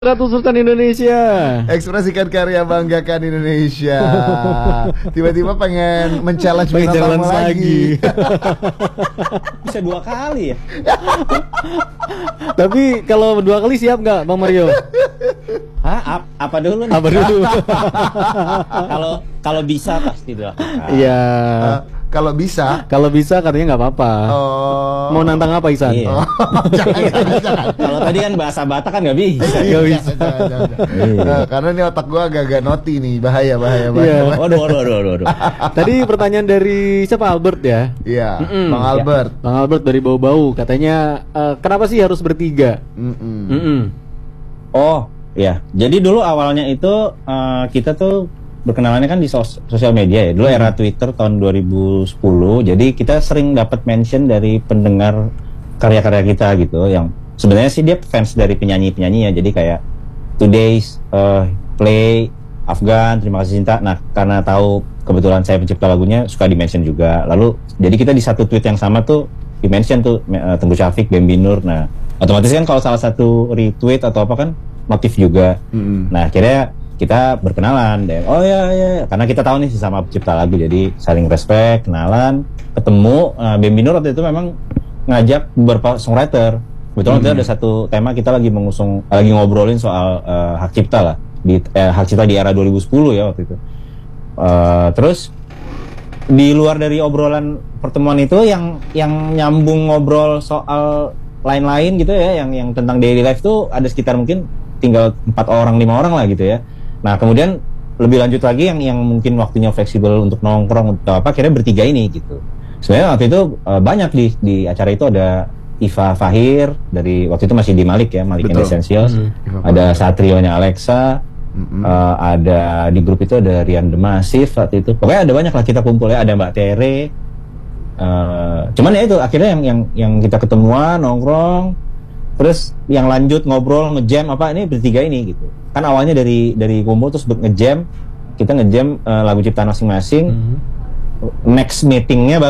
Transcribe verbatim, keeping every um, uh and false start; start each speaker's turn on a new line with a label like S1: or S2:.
S1: Ratu Sultan Indonesia.
S2: Ekspresikan karya, banggakan Indonesia. Tiba-tiba pengen men-challenge bintang tamu lagi.
S3: Bisa dua kali ya.
S1: Tapi kalau dua kali siap nggak, Bang Mario?
S3: Hah? Ap apa dulu nih?
S1: Apa dulu?
S3: Kalau kalau bisa pasti dilakukan.
S1: Iya.
S2: Uh, kalau bisa,
S1: Kalau bisa katanya nggak apa-apa.
S2: oh,
S1: Mau nantang apa, Isan?
S3: Iya.
S2: oh, jangan, jangan, jangan.
S3: Kalau tadi kan bahasa Batak kan nggak bisa.
S2: Iya,
S1: Nggak bisa.
S2: jangan, jangan, jangan.
S3: Iya.
S2: Nah, karena ini otak gua agak-agak noti nih, bahaya, bahaya, bahaya.
S1: Iya.
S2: bahaya.
S3: Waduh, waduh, waduh, waduh, waduh.
S1: Tadi pertanyaan dari siapa? Albert ya?
S2: Iya,
S1: Mm-mm.
S2: Bang Albert.
S1: Bang Albert dari Bau-Bau katanya eh, kenapa sih harus bertiga?
S2: Mm-mm.
S1: Mm-mm.
S3: Oh, ya. Jadi dulu awalnya itu eh, kita tuh berkenalannya kan di sos sosial media ya. Dulu era Twitter tahun dua ribu sepuluh. Jadi kita sering dapat mention dari pendengar karya-karya kita gitu, yang sebenarnya sih dia fans dari penyanyi-penyanyi ya. Jadi kayak Today's uh, Play, Afgan, Terima Kasih Cinta. Nah, karena tahu kebetulan saya pencipta lagunya, suka di-mention juga. Lalu jadi kita di satu tweet yang sama tuh di-mention tuh uh, Tengku Syafiq, Bambi Nur. Nah, otomatis kan kalau salah satu retweet atau apa kan notif juga.
S2: Mm-mm.
S3: Nah, akhirnya kita berkenalan deh. Oh ya, ya, ya. Karena kita tahu nih sesama pencipta lagu, jadi saling respect, kenalan, ketemu. Nah, Bambi Nur waktu itu memang ngajak beberapa songwriter. Kebetulan waktu itu ada satu tema kita lagi mengusung, lagi ngobrolin soal uh, hak cipta lah, di eh, hak cipta di era dua ribu sepuluh ya waktu itu. Uh, terus di luar dari obrolan pertemuan itu, yang yang nyambung ngobrol soal lain-lain gitu ya, yang yang tentang daily life tuh ada sekitar mungkin tinggal empat orang lima orang lah gitu ya. Nah, kemudian lebih lanjut lagi yang yang mungkin waktunya fleksibel untuk nongkrong atau apa, akhirnya bertiga ini gitu. Sebenarnya waktu itu uh, banyak di di acara itu ada Iva Fahir dari waktu itu masih di Malik ya, Malik and
S2: Betul.
S3: Essentials.
S1: Mm-hmm.
S3: Ada Satrionya Alexa.
S2: Mm-mm.
S3: Uh, ada di grup itu ada Rian The Massive waktu itu. Pokoknya ada banyak lah kita kumpul ya, ada Mbak Tere. Uh, cuman ya itu akhirnya yang yang yang kita ketemuan nongkrong, terus yang lanjut ngobrol ngejam apa ini bertiga ini gitu. Kan awalnya dari dari kumpul terus ngejam, kita ngejam uh, lagu ciptaan masing-masing.
S1: Mhm.
S3: Next meetingnya